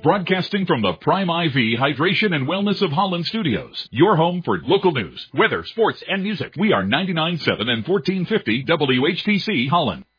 Broadcasting from the Prime IV Hydration and Wellness of Holland Studios. Your home for local news, weather, sports, and music. We are 99.7 and 1450 WHTC Holland.